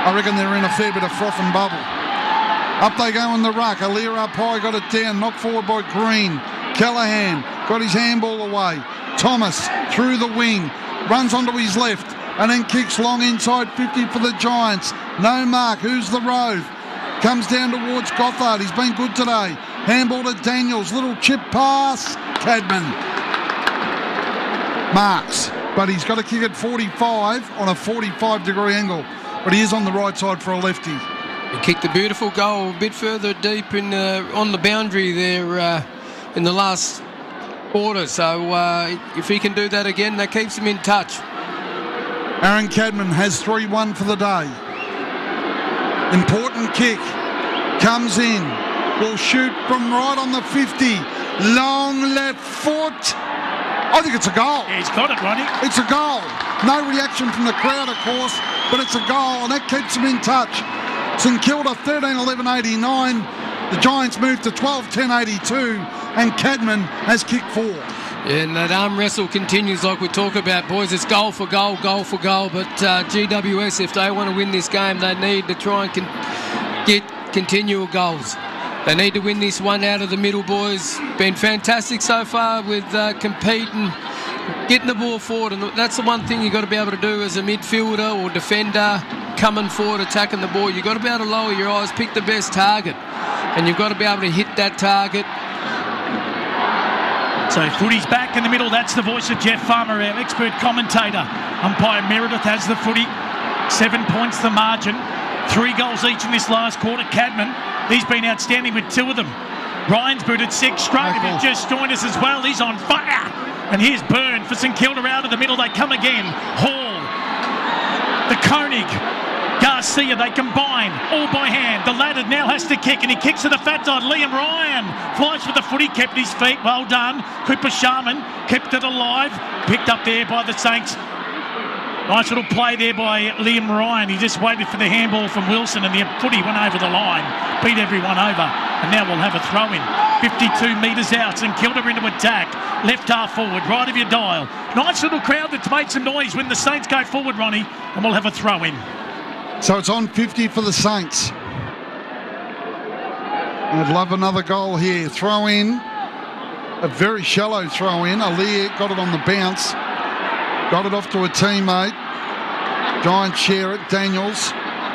I reckon they're in a fair bit of froth and bubble. Up they go in the ruck. Alira up high, got it down. Knocked forward by Green. Callaghan got his handball away. Thomas through the wing. Runs onto his left and then kicks long inside 50 for the Giants. No mark. Who's the Rove? Comes down towards Gothard. He's been good today. Handball to Daniels. Little chip pass. Cadman marks. But he's got to kick at 45 on a 45-degree angle. But he is on the right side for a lefty. He kicked a beautiful goal a bit further deep in on the boundary there in the last quarter. So if he can do that again, that keeps him in touch. Aaron Cadman has 3-1 for the day. Important kick. Comes in. Will shoot from right on the 50. Long left foot. I think it's a goal. Yeah, he's got it, Ronnie. It's a goal. No reaction from the crowd, of course, but it's a goal, and that keeps him in touch. St Kilda 13-11-89. The Giants move to 12-10-82, and Cadman has kicked 4. Yeah, and that arm wrestle continues like we talk about, boys. It's goal for goal, goal for goal. But GWS, if they want to win this game, they need to try and get continual goals. They need to win this one out of the middle, boys. Been fantastic so far with competing, getting the ball forward. And that's the one thing you've got to be able to do as a midfielder or defender, coming forward, attacking the ball. You've got to be able to lower your eyes, pick the best target. And you've got to be able to hit that target. So footy's back in the middle. That's the voice of Jeff Farmer, our expert commentator. Umpire Meredith has the footy. 7 points the margin. 3 goals each in this last quarter. Cadman, he's been outstanding with 2 of them. Ryan's booted 6 straight. If he's just joined us as well, he's on fire. And here's Byrne for St Kilda out of the middle. They come again. Hall, the Koenig, Garcia, they combine all by hand. The ladder now has to kick, and he kicks to the fat side. Liam Ryan flies for the footy, kept his feet. Well done. Cooper Sharman kept it alive. Picked up there by the Saints. Nice little play there by Liam Ryan. He just waited for the handball from Wilson, and the footy went over the line. Beat everyone over. And now we'll have a throw-in. 52 metres out. St Kilda into attack. Left half forward. Right of your dial. Nice little crowd that's made some noise when the Saints go forward, Ronnie. And we'll have a throw-in. So it's on 50 for the Saints. I'd love another goal here. Throw in. A very shallow throw in. Alir got it on the bounce. Got it off to a teammate. Giants share it. Daniels.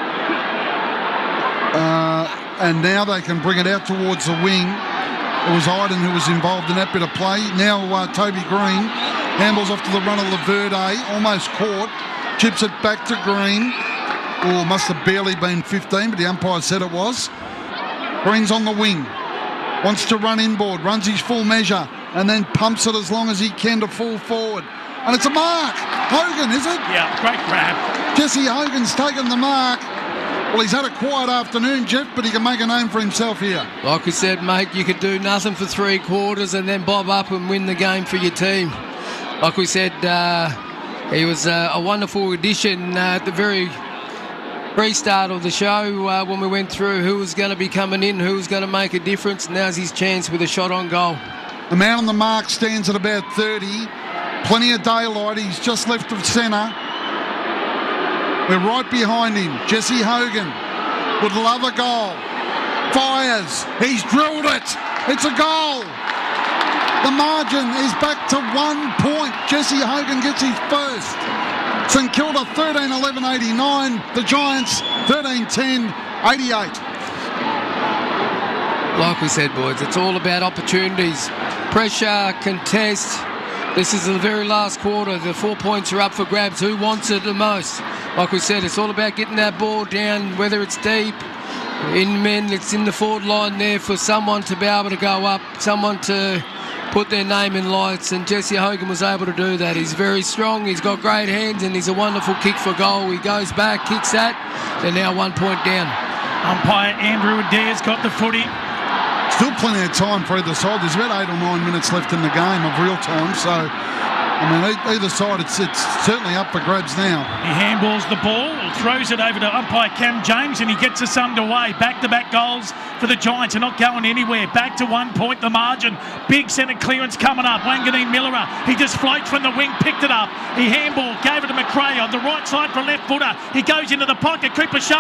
And now they can bring it out towards the wing. It was Iden who was involved in that bit of play. Now Toby Green handballs off to the run of Laverde. Almost caught. Chips it back to Green. Oh, must have barely been 15, but the umpire said it was. Green's on the wing. Wants to run inboard. Runs his full measure. And then pumps it as long as he can to fall forward. And it's a mark. Hogan, is it? Yeah, great grab. Jesse Hogan's taken the mark. Well, he's had a quiet afternoon, Jeff, but he can make a name for himself here. Like we said, mate, you could do nothing for 3 quarters and then bob up and win the game for your team. Like we said, he was a wonderful addition at the very restart of the show when we went through who was going to be coming in, who was going to make a difference. Now's his chance with a shot on goal. The man on the mark stands at about 30. Plenty of daylight. He's just left of centre. We're right behind him. Jesse Hogan would love a goal. Fires. He's drilled it. It's a goal. The margin is back to 1 point. Jesse Hogan gets his first. St Kilda 13-11-89. The Giants 13-10-88. Like we said, boys, it's all about opportunities. Pressure, contest. This is the very last quarter. The 4 points are up for grabs. Who wants it the most? Like we said, it's all about getting that ball down, whether it's deep, in men, it's in the forward line there for someone to be able to go up, someone to put their name in lights, and Jesse Hogan was able to do that. He's very strong, he's got great hands, and he's a wonderful kick for goal. He goes back, kicks that, they're now 1 point down. Umpire Andrew Adair's got the footy. Still plenty of time for either side. There's about 8 or 9 minutes left in the game of real time, so I mean, either side, it's certainly up for grabs now. He handballs the ball, throws it over to umpire Cam James, and he gets us underway. Back-to-back goals for the Giants are not going anywhere. Back to 1 point the margin. Big centre clearance coming up. Wanganeen Millerer, he just floats from the wing, picked it up. He handballed, gave it to McRae on the right side for a left footer. He goes into the pocket. Cooper Sharp